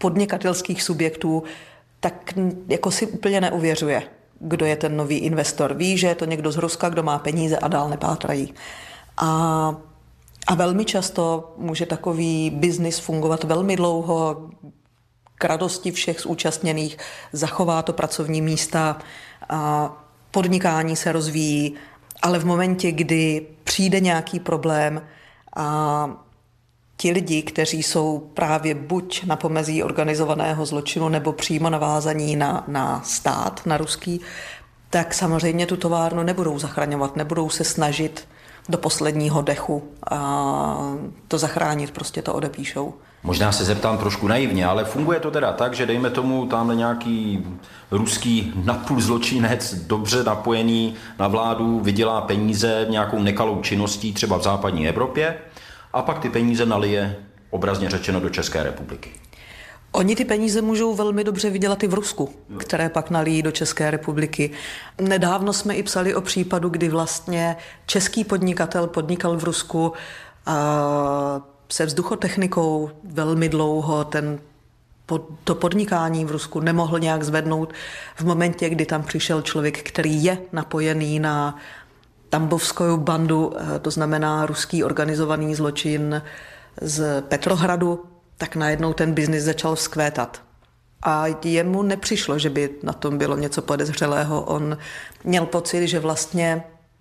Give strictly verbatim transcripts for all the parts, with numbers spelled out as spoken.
podnikatelských subjektů, tak jako si úplně neuvěřuje, kdo je ten nový investor. Ví, že je to někdo z Ruska, kdo má peníze a dál nepátrají. A, a velmi často může takový biznis fungovat velmi dlouho, k radosti všech zúčastněných, zachová to pracovní místa, a podnikání se rozvíjí, ale v momentě, kdy přijde nějaký problém a ti lidi, kteří jsou právě buď na pomezí organizovaného zločinu nebo přímo navázaní na, na stát, na ruský, tak samozřejmě tu továrnu nebudou zachraňovat, nebudou se snažit do posledního dechu a to zachránit, prostě to odepíšou. Možná se zeptám trošku naivně, ale funguje to teda tak, že dejme tomu tamhle nějaký ruský nadpůl zločinec, dobře napojený na vládu, vydělá peníze nějakou nekalou činností třeba v západní Evropě a pak ty peníze nalije, obrazně řečeno, do České republiky. Oni ty peníze můžou velmi dobře vydělat i v Rusku, které pak nalijí do České republiky. Nedávno jsme i psali o případu, kdy vlastně český podnikatel podnikal v Rusku a se vzduchotechnikou velmi dlouho, ten, to podnikání v Rusku nemohl nějak zvednout. V momentě, kdy tam přišel člověk, který je napojený na tambovskou bandu, to znamená ruský organizovaný zločin z Petrohradu, tak najednou ten biznis začal vzkvétat. A jemu nepřišlo, že by na tom bylo něco podezřelého. On měl pocit, že vlastně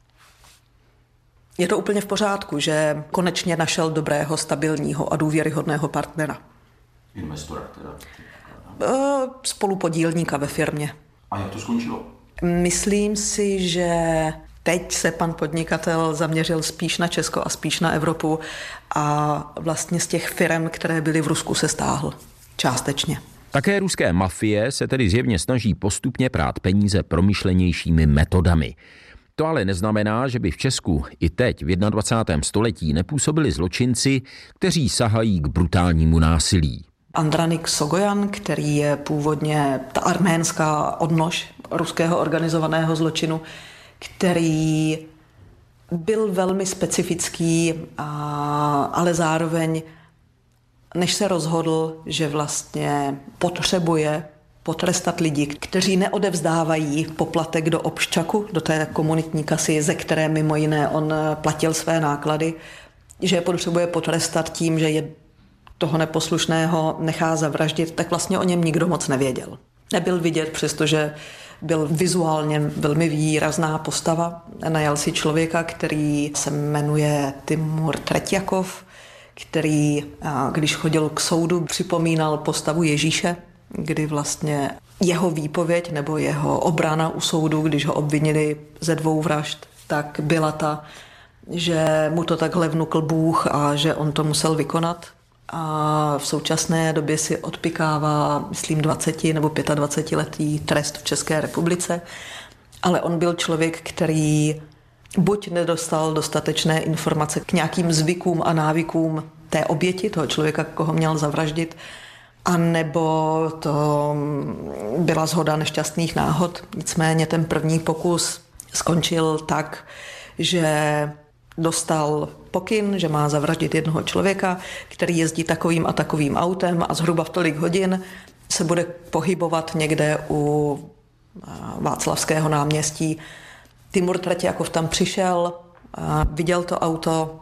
je to úplně v pořádku, že konečně našel dobrého, stabilního a důvěryhodného partnera. Investora teda? Spolupodílníka ve firmě. A jak to skončilo? Myslím si, že teď se pan podnikatel zaměřil spíš na Česko a spíš na Evropu a vlastně z těch firem, které byly v Rusku, se stáhl částečně. Také ruské mafie se tedy zjevně snaží postupně prát peníze promyšlenějšími metodami. To ale neznamená, že by v Česku i teď v dvacátém prvním století nepůsobili zločinci, kteří sahají k brutálnímu násilí. Andranik Sogojan, který je původně ta arménská odnož ruského organizovaného zločinu, který byl velmi specifický, ale zároveň, než se rozhodl, že vlastně potřebuje potrestat lidi, kteří neodevzdávají poplatek do obščaku, do té komunitní kasy, ze které mimo jiné on platil své náklady, že je potřebuje potrestat tím, že je toho neposlušného nechá zavraždit, tak vlastně o něm nikdo moc nevěděl. Nebyl vidět, přestože byl vizuálně velmi výrazná postava. Najal si člověka, který se jmenuje Timur Tretjakov, který, když chodil k soudu, připomínal postavu Ježíše, kdy vlastně jeho výpověď nebo jeho obrana u soudu, když ho obvinili ze dvou vražd, tak byla ta, že mu to takhle vnukl Bůh a že on to musel vykonat. A v současné době si odpykává, myslím, dvacet nebo dvacetiletý trest v České republice, ale on byl člověk, který buď nedostal dostatečné informace k nějakým zvykům a návykům té oběti, toho člověka, koho měl zavraždit, a nebo to byla shoda nešťastných náhod. Nicméně ten první pokus skončil tak, že dostal pokyn, že má zavraždit jednoho člověka, který jezdí takovým a takovým autem a zhruba v tolik hodin se bude pohybovat někde u Václavského náměstí. Timur Tretjakov tam přišel, viděl to auto,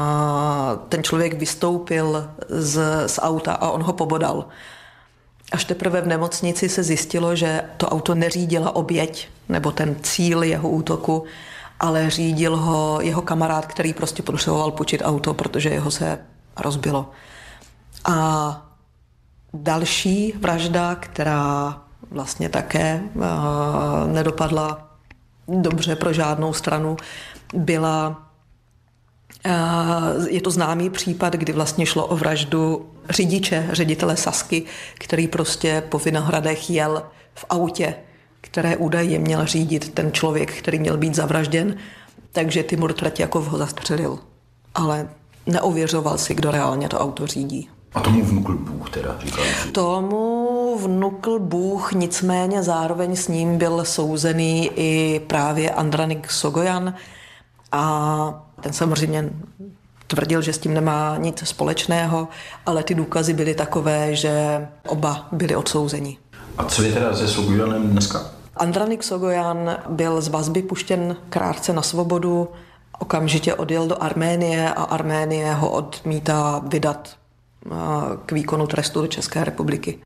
a ten člověk vystoupil z, z auta a on ho pobodal. Až teprve v nemocnici se zjistilo, že to auto neřídila oběť, nebo ten cíl jeho útoku, ale řídil ho jeho kamarád, který prostě potřeboval půjčit auto, protože jeho se rozbilo. A další vražda, která vlastně také uh, nedopadla dobře pro žádnou stranu, byla, uh, je to známý případ, kdy vlastně šlo o vraždu řidiče, ředitele Sazky, který prostě po Vinohradech jel v autě, které údajně měl řídit ten člověk, který měl být zavražděn, takže Timur Tretjakov ho zastřelil. Ale neověřoval si, kdo reálně to auto řídí. A tomu vnukl Bůh teda, říkali? Tomu vnukl Bůh, nicméně zároveň s ním byl souzený i právě Andranik Sogojan a ten samozřejmě tvrdil, že s tím nemá nic společného, ale ty důkazy byly takové, že oba byli odsouzeni. A co je teda se Sogojanem dneska? Andranik Sogojan byl z vazby puštěn krátce na svobodu, okamžitě odjel do Arménie a Arménie ho odmítá vydat k výkonu trestu do České republiky.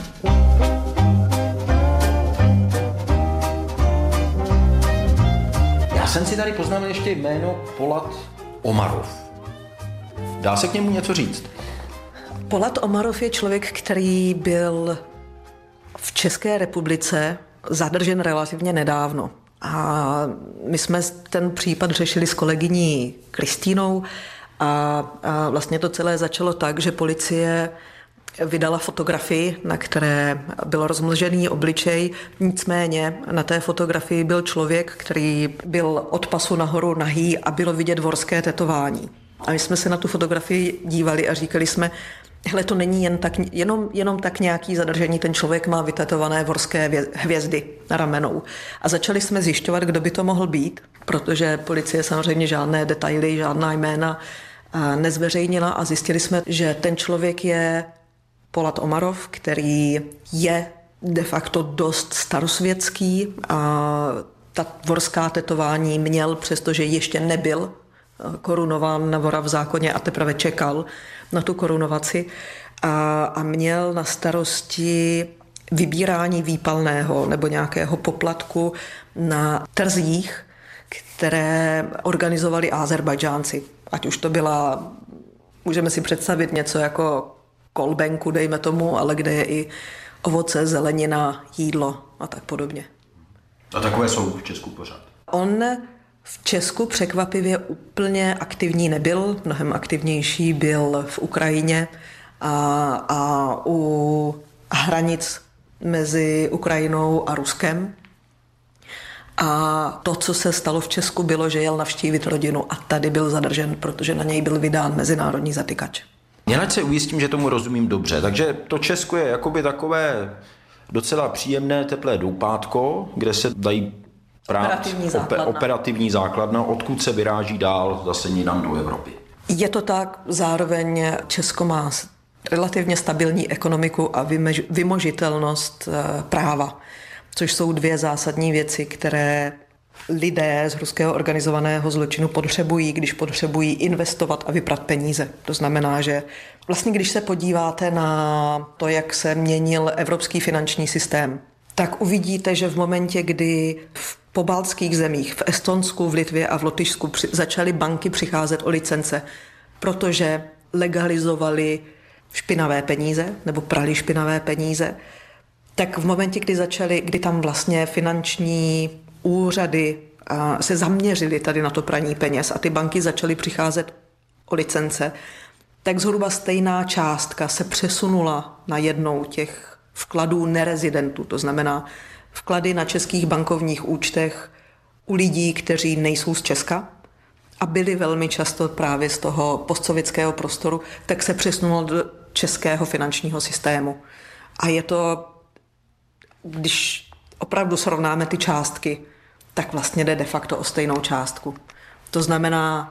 Já jsem si tady poznamenal ještě jméno Polat Omarov. Dá se k němu něco říct? Polat Omarov je člověk, který byl v České republice zadržen relativně nedávno. A my jsme ten případ řešili s kolegyní Kristýnou a, a vlastně to celé začalo tak, že policie vydala fotografii, na které byl rozmlžený obličej, nicméně na té fotografii byl člověk, který byl od pasu nahoru nahý a bylo vidět vorské tetování. A my jsme se na tu fotografii dívali a říkali jsme, hele, to není jen tak, jenom, jenom tak nějaký zadržení, ten člověk má vytetované vorské hvězdy na ramenou. A začali jsme zjišťovat, kdo by to mohl být, protože policie samozřejmě žádné detaily, žádná jména nezveřejnila a zjistili jsme, že ten člověk je Polat Omarov, který je de facto dost starosvětský a ta vorská tetování měl, přestože ještě nebyl korunován na vora v zákoně a teprve čekal na tu korunovaci a, a měl na starosti vybírání výpalného nebo nějakého poplatku na trzích, které organizovali Ázerbájdžánci. Ať už to byla, můžeme si představit něco jako kolbenku, dejme tomu, ale kde je i ovoce, zelenina, jídlo a tak podobně. A takové jsou v Česku pořád? On v Česku překvapivě úplně aktivní nebyl, mnohem aktivnější byl v Ukrajině a, a u hranic mezi Ukrajinou a Ruskem. A to, co se stalo v Česku, bylo, že jel navštívit rodinu a tady byl zadržen, protože na něj byl vydán mezinárodní zatykač. Jen ať se ujistím, že tomu rozumím dobře. Takže to Česko je jakoby takové docela příjemné, teplé doupátko, kde se dají prát operativní základna. operativní základna, odkud se vyráží dál zase někam do Evropy. Je to tak, zároveň Česko má relativně stabilní ekonomiku a vymožitelnost práva, což jsou dvě zásadní věci, které lidé z ruského organizovaného zločinu potřebují, když potřebují investovat a vyprat peníze. To znamená, že vlastně když se podíváte na to, jak se měnil evropský finanční systém, tak uvidíte, že v momentě, kdy v pobaltských zemích, v Estonsku, v Litvě a v Lotyšsku začaly banky přicházet o licence, protože legalizovali špinavé peníze nebo prali špinavé peníze, tak v momentě, kdy začaly, kdy tam vlastně finanční úřady se zaměřily tady na to praní peněz a ty banky začaly přicházet o licence, tak zhruba stejná částka se přesunula na jednou těch vkladů nerezidentů, to znamená vklady na českých bankovních účtech u lidí, kteří nejsou z Česka a byli velmi často právě z toho postsovětského prostoru, tak se přesunulo do českého finančního systému. A je to, když opravdu srovnáme ty částky, tak vlastně jde de facto o stejnou částku. To znamená,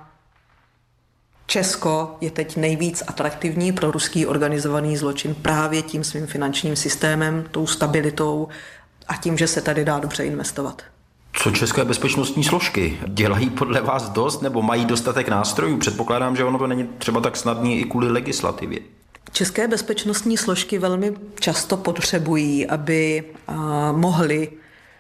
Česko je teď nejvíc atraktivní pro ruský organizovaný zločin právě tím svým finančním systémem, tou stabilitou a tím, že se tady dá dobře investovat. Co české bezpečnostní složky? Dělají podle vás dost nebo mají dostatek nástrojů? Předpokládám, že ono to není třeba tak snadné i kvůli legislativě. České bezpečnostní složky velmi často potřebují, aby mohly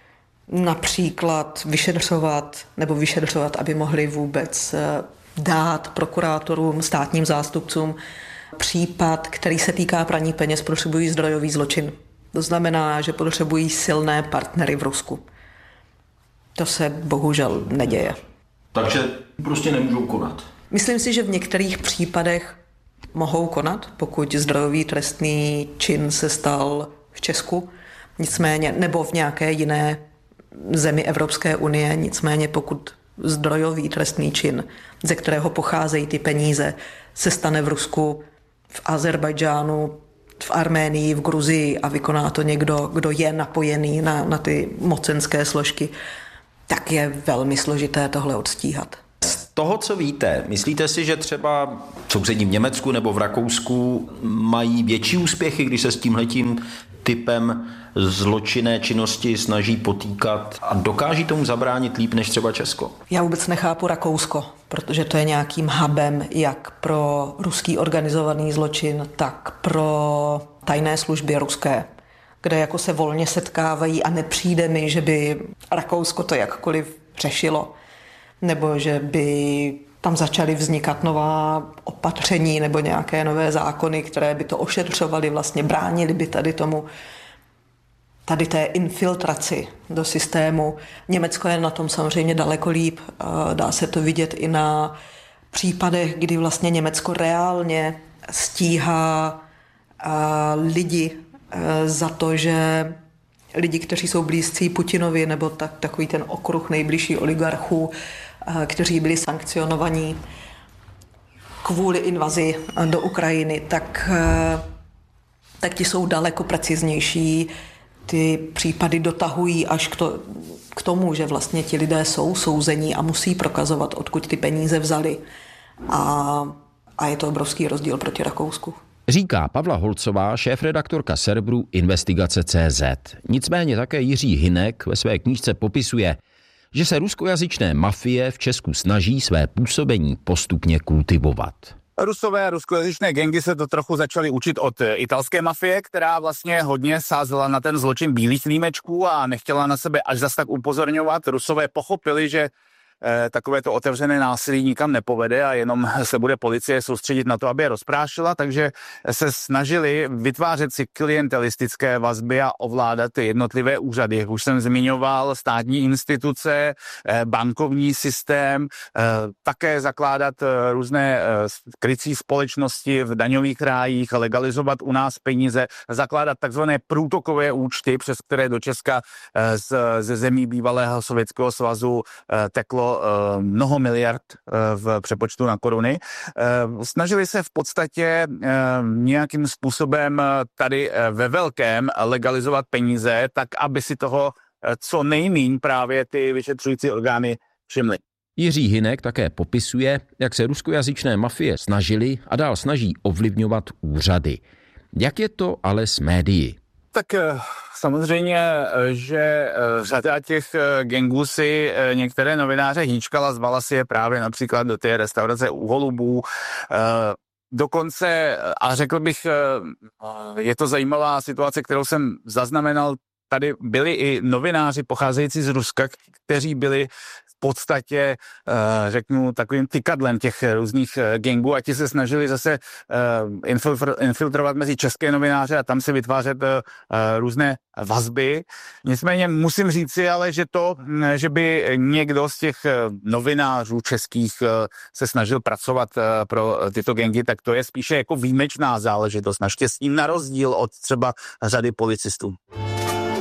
například vyšetřovat nebo vyšetřovat, aby mohli vůbec dát prokurátorům, státním zástupcům případ, který se týká praní peněz, potřebují zdrojový zločin. To znamená, že potřebují silné partnery v Rusku. To se bohužel neděje. Takže prostě nemůžou konat. Myslím si, že v některých případech mohou konat, pokud zdrojový trestný čin se stal v Česku, nicméně, nebo v nějaké jiné zemi Evropské unie, nicméně pokud zdrojový trestný čin, ze kterého pocházejí ty peníze, se stane v Rusku, v Ázerbájdžánu, v Arménii, v Gruzii a vykoná to někdo, kdo je napojený na, na ty mocenské složky, tak je velmi složité tohle odstíhat. toho, co víte, myslíte si, že třeba v sousedním Německu nebo v Rakousku mají větší úspěchy, když se s tímhletím typem zločinné činnosti snaží potýkat a dokáží tomu zabránit líp než třeba Česko? Já vůbec nechápu Rakousko, protože to je nějakým hubem jak pro ruský organizovaný zločin, tak pro tajné služby ruské, kde jako se volně setkávají a nepřijde mi, že by Rakousko to jakkoliv řešilo, nebo že by tam začaly vznikat nová opatření nebo nějaké nové zákony, které by to ošetřovaly, vlastně bránili by tady tomu, tady té infiltraci do systému. Německo je na tom samozřejmě daleko líp. Dá se to vidět i na případech, kdy vlastně Německo reálně stíhá lidi za to, že lidi, kteří jsou blízcí Putinovi, nebo tak, takový ten okruh nejbližší oligarchů, kteří byli sankcionovaní kvůli invazi do Ukrajiny, tak, tak ti jsou daleko preciznější. Ty případy dotahují až k, to, k tomu, že vlastně ti lidé jsou souzení a musí prokazovat, odkud ty peníze vzali. A, a je to obrovský rozdíl proti Rakousku. Říká Pavla Holcová, šéfredaktorka serveru Investigace tečka cé zet. Nicméně také Jiří Hynek ve své knížce popisuje, že se ruskojazyčné mafie v Česku snaží své působení postupně kultivovat. Rusové a ruskojazyčné gangy se to trochu začaly učit od italské mafie, která vlastně hodně sázela na ten zločin bílých límečků a nechtěla na sebe až zas tak upozorňovat. Rusové pochopili, že eh, takovéto otevřené násilí nikam nepovede a jenom se bude policie soustředit na to, aby je rozprášila, takže se snažili vytvářet si klientelistické vazby a ovládat jednotlivé úřady. Jak už jsem zmiňoval, státní instituce, eh, bankovní systém, eh, také zakládat eh, různé eh, krycí společnosti v daňových rájích, legalizovat u nás peníze, zakládat takzvané průtokové účty, přes které do Česka eh, z, ze zemí bývalého Sovětského svazu eh, teklo mnoho miliard v přepočtu na koruny. Snažili se v podstatě nějakým způsobem tady ve velkém legalizovat peníze, tak aby si toho co nejméně právě ty vyšetřující orgány všimly. Jiří Hynek také popisuje, jak se ruskojazyčné mafie snažili a dál snaží ovlivňovat úřady. Jak je to ale s médií? Tak samozřejmě, že řada těch gangů si některé novináře hýčkala, zvala si je právě například do té restaurace u Holubů. Dokonce, a řekl bych, je to zajímavá situace, kterou jsem zaznamenal, tady byli i novináři pocházející z Ruska, kteří byli v podstatě, řeknu, takovým tykadlem těch různých gangů a ti se snažili zase infiltrovat mezi české novináře a tam si vytvářet různé vazby. Nicméně musím říci ale, že to, že by někdo z těch novinářů českých se snažil pracovat pro tyto gangy, tak to je spíše jako výjimečná záležitost, naštěstí na rozdíl od třeba řady policistů.